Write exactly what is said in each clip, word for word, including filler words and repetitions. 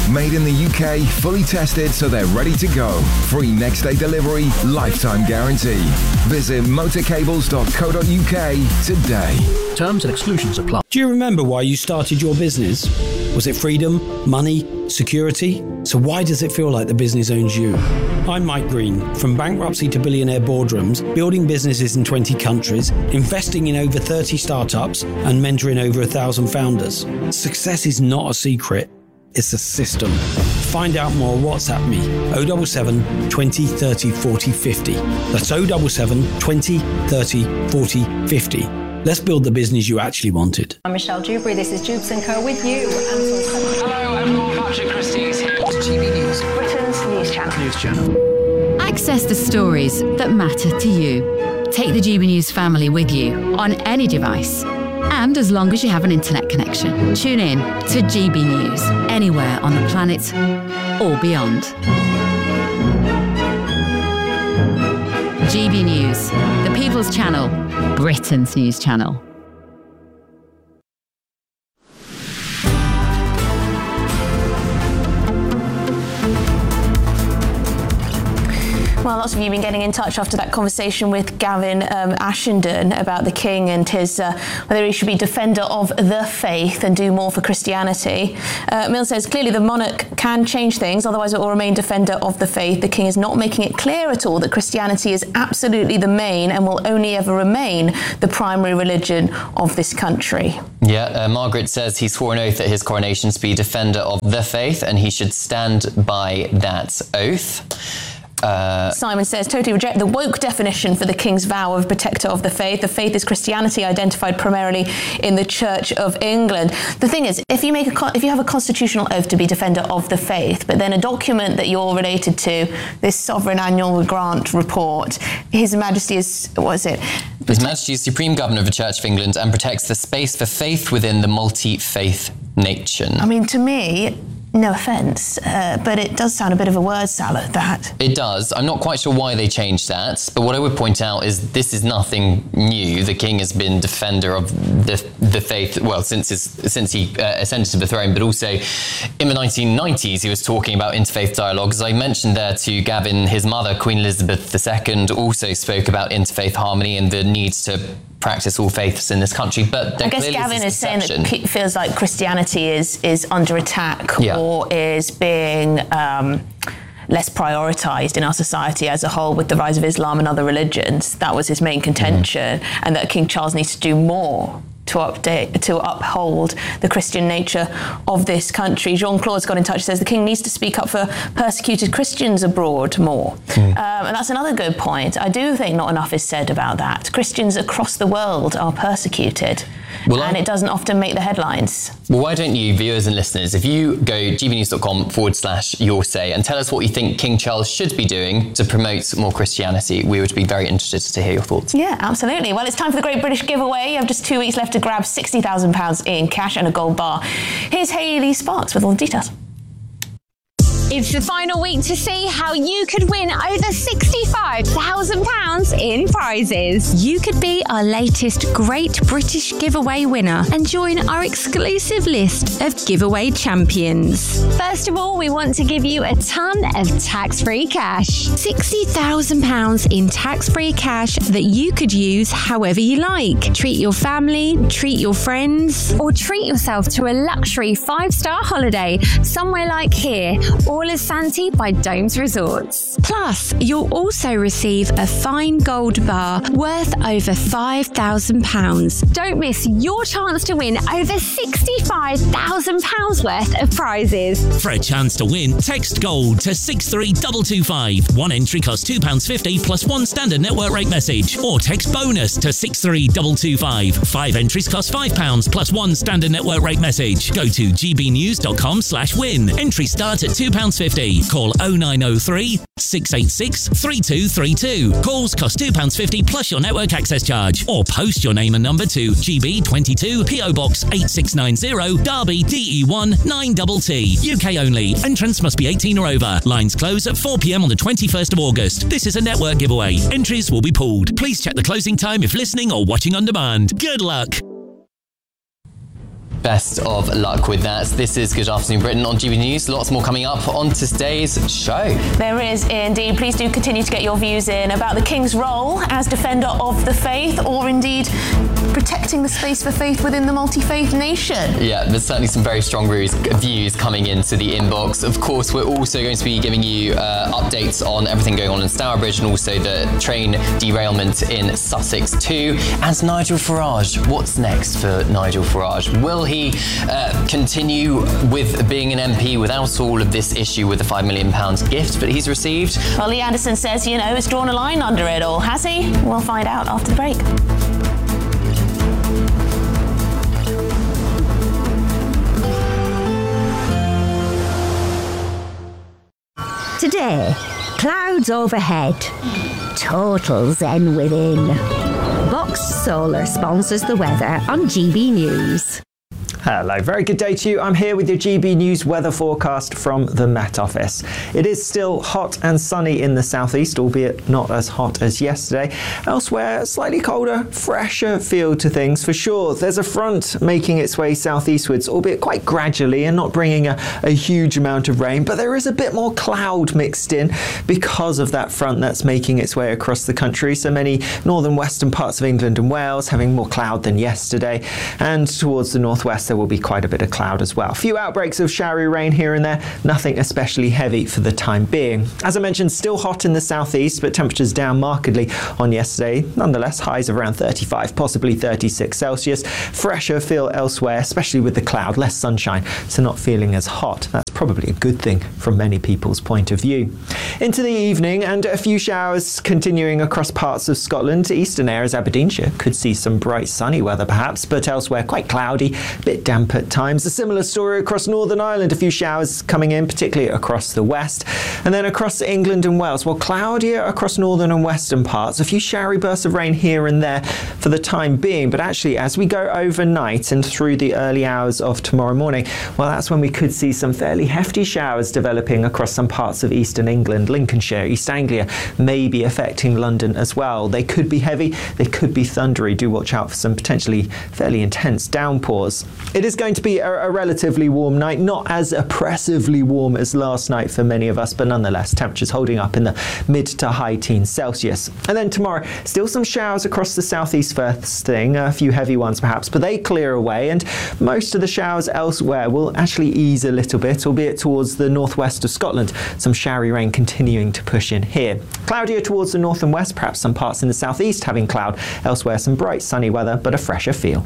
Made in the U K, fully tested so they're ready to go. Free next day delivery, lifetime guarantee. Visit motorcables dot co dot U K today. Terms and exclusions apply. Do you remember why you started your business? Was it freedom, money, security? So why does it feel like the business owns you? I'm Mike Green. From bankruptcy to billionaire boardrooms, building businesses in twenty countries, investing in over thirty startups, and mentoring over a thousand founders. Success is not a secret. It's a system. Find out more. WhatsApp me. oh seven seven, twenty, thirty, forty, fifty. That's oh seven seven, twenty, thirty, forty, fifty. Let's build the business you actually wanted. I'm Michelle Dewberry. This is Jubes and Co with you. Hello everyone, Patrick Christie is here. G B News, Britain's news channel. News channel. Access the stories that matter to you. Take the G B News family with you on any device. And as long as you have an internet connection, tune in to G B News anywhere on the planet or beyond. G B News, the People's Channel, Britain's news channel. Well, lots of you have been getting in touch after that conversation with Gavin um, Ashenden about the King and his uh, whether he should be defender of the faith and do more for Christianity. Uh, Mill says, clearly the monarch can change things, otherwise it will remain defender of the faith. The King is not making it clear at all that Christianity is absolutely the main and will only ever remain the primary religion of this country. Yeah, uh, Margaret says he swore an oath at his coronation to be defender of the faith and he should stand by that oath. Uh, Simon says, totally reject the woke definition for the King's vow of protector of the faith. The faith is Christianity identified primarily in the Church of England. The thing is, if you make a if you have a constitutional oath to be defender of the faith, but then a document that you're related to, this Sovereign Annual Grant Report, His Majesty is, what is it? His Majesty is Supreme Governor of the Church of England and protects the space for faith within the multi-faith nation. I mean, to me, no offence, uh, but it does sound a bit of a word salad, that. It does. I'm not quite sure why they changed that, but what I would point out is this is nothing new. The King has been defender of the the faith, well, since his, since he uh, ascended to the throne, but also in the nineteen nineties, he was talking about interfaith dialogue. As I mentioned there to Gavin, his mother, Queen Elizabeth the Second, also spoke about interfaith harmony and the need to practice all faiths in this country, but I guess Gavin is saying that it feels like Christianity is is under attack yeah. or is being um, less prioritised in our society as a whole with the rise of Islam and other religions. That was his main contention, mm. and that King Charles needs to do more to update, to uphold the Christian nature of this country. Jean-Claude's got in touch, says the King needs to speak up for persecuted Christians abroad more. Mm. Um, and that's another good point. I do think not enough is said about that. Christians across the world are persecuted. Well, and I, it doesn't often make the headlines. Well, why don't you, viewers and listeners, if you go gbnews.com forward slash your say and tell us what you think King Charles should be doing to promote more Christianity, we would be very interested to hear your thoughts. Yeah, absolutely. Well, it's time for the Great British Giveaway. You have just two weeks left to grab sixty thousand pounds in cash and a gold bar. Here's Hayley Sparks with all the details. It's the final week to see how you could win over sixty-five thousand pounds in prizes. You could be our latest Great British Giveaway winner and join our exclusive list of giveaway champions. First of all, we want to give you a ton of tax-free cash. sixty thousand pounds in tax-free cash that you could use however you like. Treat your family, treat your friends, or treat yourself to a luxury five-star holiday somewhere like here, or All is Santi by Domes Resorts. Plus, you'll also receive a fine gold bar worth over five thousand pounds. Don't miss your chance to win over sixty-five thousand pounds worth of prizes. For a chance to win, text GOLD to six three two two five. One entry costs two pounds fifty plus one standard network rate message. Or text BONUS to six three two two five. Five entries cost five pounds plus one standard network rate message. Go to gbnews.com slash win. Entries start at two pounds fifty. Call oh nine oh three, six eight six, three two three two. Calls cost two pounds fifty plus your network access charge. Or post your name and number to G B twenty-two, P O Box eight six nine zero, Derby, D E one nine T T. U K only. Entrants must be eighteen or over. Lines close at four p.m. on the twenty-first of August. This is a network giveaway. Entries will be pooled. Please check the closing time if listening or watching on demand. Good luck. Best of luck with that. This is Good Afternoon Britain on G B News. Lots more coming up on today's show. There is indeed. Please do continue to get your views in about the King's role as defender of the faith, or indeed protecting the space for faith within the multi-faith nation. Yeah, there's certainly some very strong views coming into the inbox. Of course, we're also going to be giving you uh, updates on everything going on in Stourbridge and also the train derailment in Sussex too. And Nigel Farage, what's next for Nigel Farage? Will he uh, continue with being an M P without all of this issue with the five million pounds gift that he's received? Well, Lee Anderson says, you know, he's drawn a line under it all, has he? We'll find out after the break. Today, clouds overhead, total zen within. Box Solar sponsors the weather on G B News. Hello, very good day to you. I'm here with your G B News weather forecast from the Met Office. It is still hot and sunny in the southeast, albeit not as hot as yesterday. Elsewhere, slightly colder, fresher feel to things for sure. There's a front making its way southeastwards, albeit quite gradually and not bringing a, a huge amount of rain, but there is a bit more cloud mixed in because of that front that's making its way across the country. So many northern western parts of England and Wales having more cloud than yesterday, and towards the northwest there will be quite a bit of cloud as well. A few outbreaks of showery rain here and there, nothing especially heavy for the time being. As I mentioned, still hot in the southeast, but temperatures down markedly on yesterday. Nonetheless, highs of around thirty-five, possibly thirty-six Celsius. Fresher feel elsewhere, especially with the cloud, less sunshine, so not feeling as hot. That's probably a good thing from many people's point of view. Into the evening, and a few showers continuing across parts of Scotland. Eastern areas, Aberdeenshire, could see some bright sunny weather perhaps, but elsewhere quite cloudy, a bit damp at times. A similar story across Northern Ireland, a few showers coming in, particularly across the west. And then across England and Wales, well, cloudier across northern and western parts. A few showery bursts of rain here and there for the time being, but actually as we go overnight and through the early hours of tomorrow morning, well, that's when we could see some fairly hefty showers developing across some parts of eastern England, Lincolnshire, East Anglia, maybe affecting London as well. They could be heavy, they could be thundery. Do watch out for some potentially fairly intense downpours. It is going to be a, a relatively warm night, not as oppressively warm as last night for many of us, but nonetheless temperatures holding up in the mid to high teens Celsius. And then tomorrow, still some showers across the southeast first thing, a few heavy ones perhaps, but they clear away, and most of the showers elsewhere will actually ease a little bit, albeit towards the northwest of Scotland. Some showery rain continuing to push in here. Cloudier towards the north and west, perhaps some parts in the southeast having cloud. Elsewhere some bright sunny weather, but a fresher feel.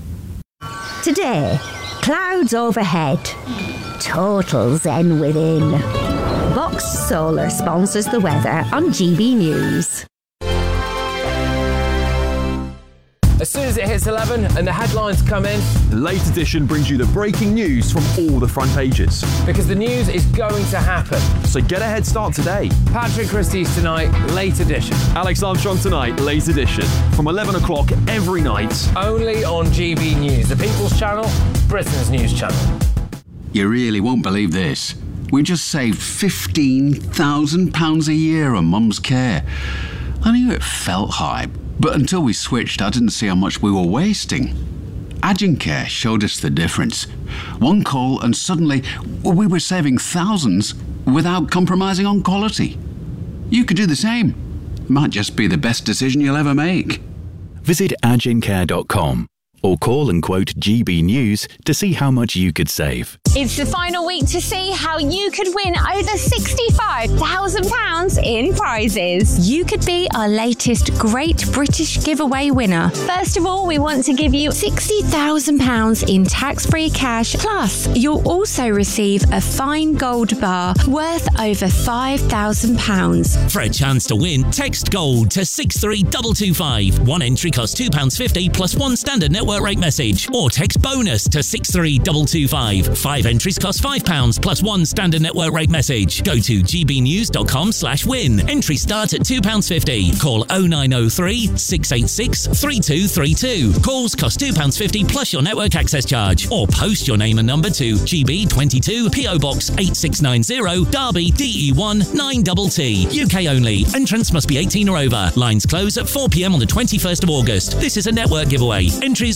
Today, clouds overhead, total zen within. Box Solar sponsors the weather on G B News. As soon as it hits eleven and the headlines come in, Late Edition brings you the breaking news from all the front pages. Because the news is going to happen. So get a head start today. Patrick Christie's tonight, Late Edition. Alex Armstrong tonight, Late Edition. From eleven o'clock every night. Only on G B News, the People's Channel, Britain's news channel. You really won't believe this. We just saved fifteen thousand pounds a year on Mum's care. I knew it felt high, but until we switched, I didn't see how much we were wasting. Agencare showed us the difference. One call and suddenly we were saving thousands without compromising on quality. You could do the same. Might just be the best decision you'll ever make. Visit agencare dot com or call and quote G B News to see how much you could save. It's the final week to see how you could win over sixty-five thousand pounds in prizes. You could be our latest Great British Giveaway winner. First of all, we want to give you sixty thousand pounds in tax-free cash. Plus, you'll also receive a fine gold bar worth over five thousand pounds. For a chance to win, text GOLD to six three two two five. One entry costs two pounds fifty plus one standard network rate message. Or text BONUS to six three two two five. Five entries cost five pounds plus one standard network rate message. Go to gbnews.com slash win. Entries start at two pounds fifty. Call oh nine oh three, six eight six, three two three two. Calls cost two pounds fifty plus your network access charge. Or post your name and number to G B twenty-two, P O Box eight six nine zero, Derby, D E one nine T T. U K only. Entrance must be eighteen or over. Lines close at four p m on the twenty-first of August. This is a network giveaway. Entries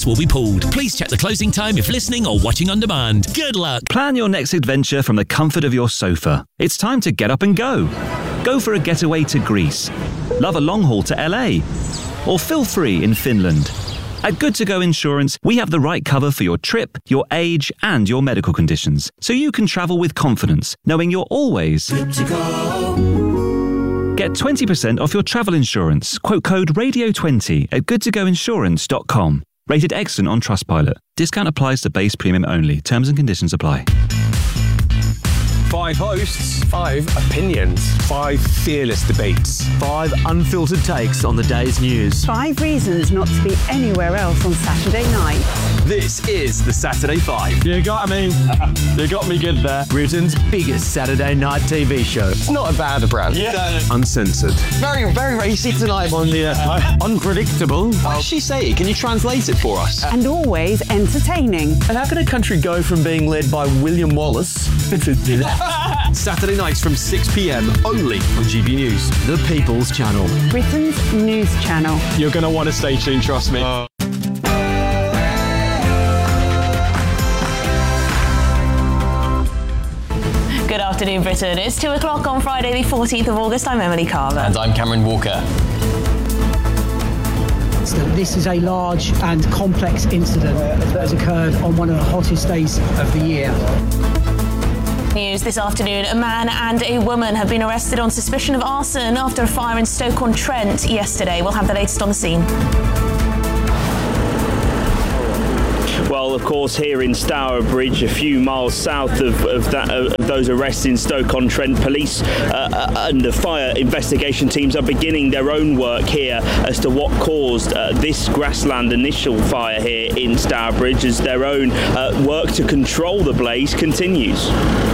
this will be pulled. Please check the closing time if listening or watching on demand. Good luck. Plan your next adventure from the comfort of your sofa. It's time to get up and go. Go for a getaway to Greece. Love a long haul to L A. Or feel free in Finland. At Good To Go Insurance, we have the right cover for your trip, your age, and your medical conditions, so you can travel with confidence, knowing you're always good to go. Get twenty percent off your travel insurance. Quote code radio twenty at good to go insurance dot com. Rated excellent on Trustpilot. Discount applies to base premium only. Terms and conditions apply. Five hosts, five opinions, five fearless debates, five unfiltered takes on the day's news. Five reasons not to be anywhere else on Saturday night. This is the Saturday Five. You got me. You got me good there. Britain's biggest Saturday night T V show. It's not a bad brand. Yeah. Uncensored. Very, very racy tonight on the uh, unpredictable. What does she say? Can you translate it for us? And always entertaining. And how can a country go from being led by William Wallace to Saturday nights from six p.m. only on G B News. The People's Channel. Britain's news channel. You're going to want to stay tuned, trust me. Uh. Good afternoon, Britain. It's two o'clock on Friday, the fourteenth of August. I'm Emily Carver. And I'm Cameron Walker. This is a large and complex incident that has occurred on one of the hottest days of the year. News this afternoon, a man and a woman have been arrested on suspicion of arson after a fire in Stoke-on-Trent yesterday. We'll have the latest on the scene. Well, of course, here in Stourbridge, a few miles south of, of, that, of those arrests in Stoke-on-Trent, police uh, and the fire investigation teams are beginning their own work here as to what caused uh, this grassland initial fire here in Stourbridge, as their own uh, work to control the blaze continues.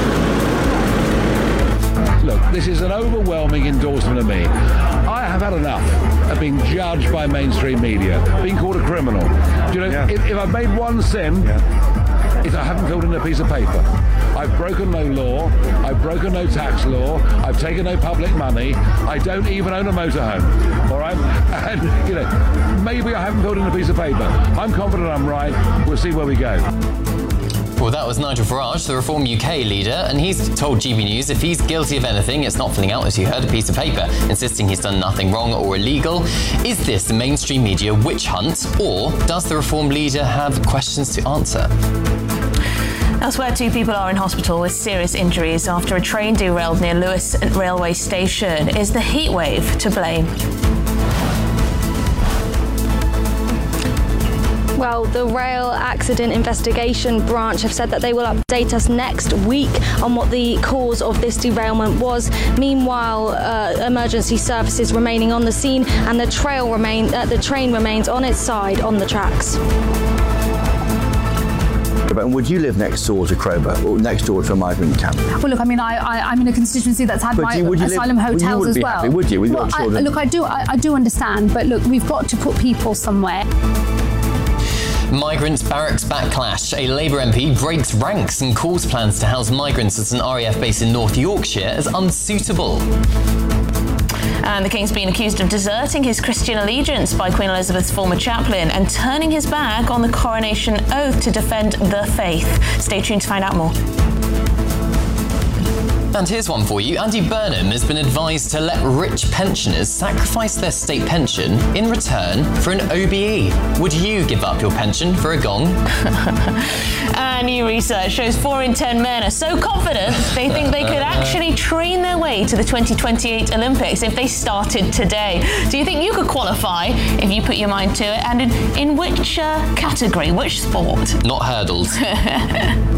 Look, this is an overwhelming endorsement of me. I have had enough of being judged by mainstream media, being called a criminal. Do you know, yeah. if, if I've made one sin, yeah. it's I haven't filled in a piece of paper. I've broken no law, I've broken no tax law, I've taken no public money, I don't even own a motorhome, all right? And, you know, maybe I haven't filled in a piece of paper. I'm confident I'm right. We'll see where we go. Well, that was Nigel Farage, the Reform U K leader, and he's told G B News if he's guilty of anything, it's not filling out, as you heard, a piece of paper, insisting he's done nothing wrong or illegal. Is this the mainstream media witch hunt, or does the Reform leader have questions to answer? Elsewhere, two people are in hospital with serious injuries after a train derailed near Lewis railway station. Is the heatwave to blame? Well, the Rail Accident Investigation Branch have said that they will update us next week on what the cause of this derailment was. Meanwhile, uh, emergency services remaining on the scene, and the trail remain uh, the train remains on its side on the tracks. And would you live next door to Crowber or next door to a migrant camp? Well, look, I mean, I, I, I'm in a constituency that's had my you, asylum live, hotels well, you as be well. Happy, would you, with well, your children? I, look, I do, I, I do understand, but look, we've got to put people somewhere. Migrants barracks backlash. A Labour M P breaks ranks and calls plans to house migrants at an R A F base in North Yorkshire as unsuitable. And the King's been accused of deserting his Christian allegiance by Queen Elizabeth's former chaplain and turning his back on the coronation oath to defend the faith. Stay tuned to find out more. And here's one for you. Andy Burnham has been advised to let rich pensioners sacrifice their state pension in return for an O B E. Would you give up your pension for a gong? And new research shows four in ten men are so confident they think they could actually train their way to the twenty twenty-eight Olympics if they started today. Do you think you could qualify if you put your mind to it? And in, in which uh, category, which sport? Not hurdles.